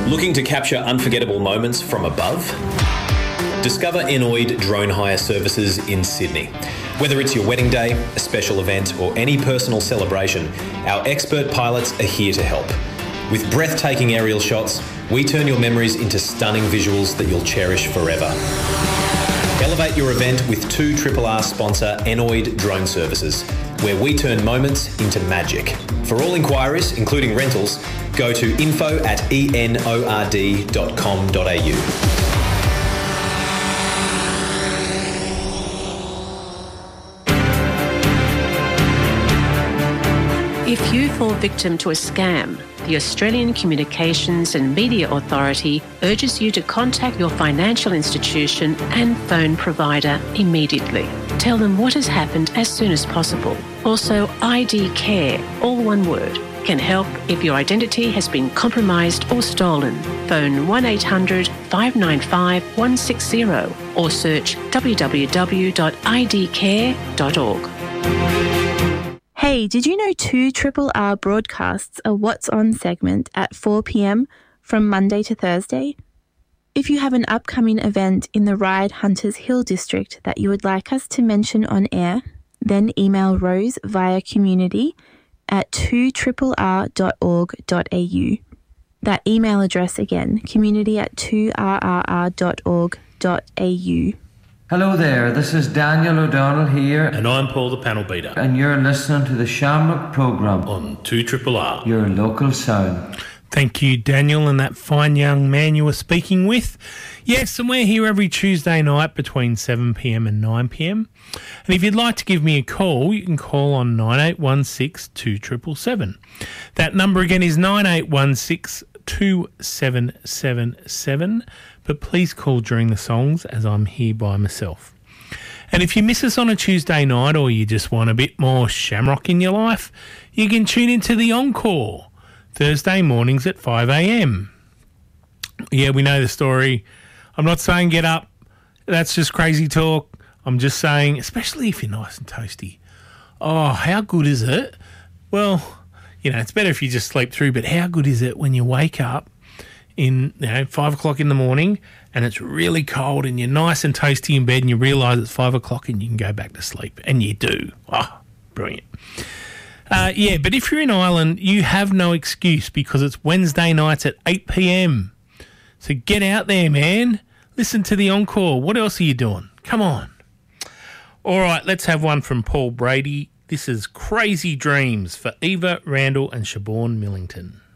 Looking to capture unforgettable moments from above? Discover Enoid Drone Hire Services in Sydney. Whether it's your wedding day, a special event, or any personal celebration, our expert pilots are here to help. With breathtaking aerial shots, we turn your memories into stunning visuals that you'll cherish forever. Elevate your event with 2RRR sponsor Enoid Drone Services, where we turn moments into magic. For all inquiries, including rentals, go to info@enord.com.au. If you fall victim to a scam, the Australian Communications and Media Authority urges you to contact your financial institution and phone provider immediately. Tell them what has happened as soon as possible. Also, ID Care, all one word, can help if your identity has been compromised or stolen. Phone 1800 595 160 or search www.idcare.org. Hey, did you know 2RRR broadcasts a What's On segment at 4 p.m. from Monday to Thursday? If you have an upcoming event in the Ryde Hunters Hill district that you would like us to mention on air, then email Rose via community@2rrr.org.au. That email address again, community@2rrr.org.au. Hello there, this is Daniel O'Donnell here. And I'm Paul the Panel Beater. And you're listening to the Shamrock programme on 2RRR. Your local sound. Thank you, Daniel, and that fine young man you were speaking with. Yes, and we're here every Tuesday night between 7 p.m. and 9 p.m. And if you'd like to give me a call, you can call on 9816 2777. That number again is 9816 2777. But please call during the songs as I'm here by myself. And if you miss us on a Tuesday night or you just want a bit more shamrock in your life, you can tune into the Encore, Thursday mornings at 5 a.m. Yeah, we know the story. I'm not saying get up. That's just crazy talk. I'm just saying, especially if you're nice and toasty. Oh, how good is it? Well, you know, it's better if you just sleep through, but how good is it when you wake up in 5 o'clock in the morning and it's really cold and you're nice and toasty in bed and you realise it's 5 o'clock and you can go back to sleep, and you do. Oh, brilliant. Yeah, but if you're in Ireland, you have no excuse because it's Wednesday nights at 8 p.m. So get out there, man. Listen to the Encore. What else are you doing? Come on. All right, let's have one from Paul Brady. This is Crazy Dreams for Eva Randall and Siobhan Millington.